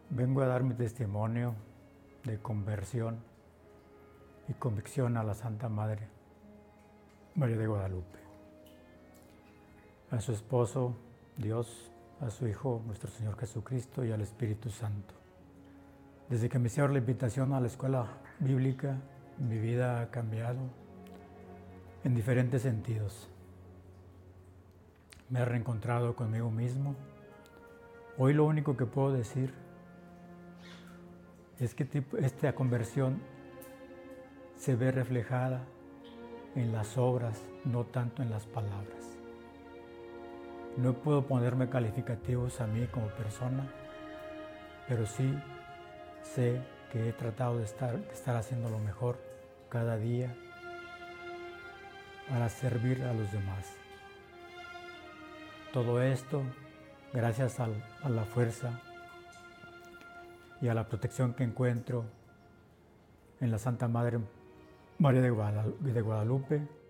Vengo a dar mi testimonio de conversión y convicción a la Santa Madre María de Guadalupe, a su esposo, Dios, a su Hijo, nuestro Señor Jesucristo, y al Espíritu Santo. Desde que me hicieron la invitación a la escuela bíblica, mi vida ha cambiado en diferentes sentidos. Me he reencontrado conmigo mismo. Hoy lo único que puedo decir es que esta conversión se ve reflejada en las obras, no tanto en las palabras. No puedo ponerme calificativos a mí como persona, pero sí sé que he tratado de estar haciendo lo mejor cada día para servir a los demás. Todo esto gracias a la fuerza y a la protección que encuentro en la Santa Madre María de Guadalupe,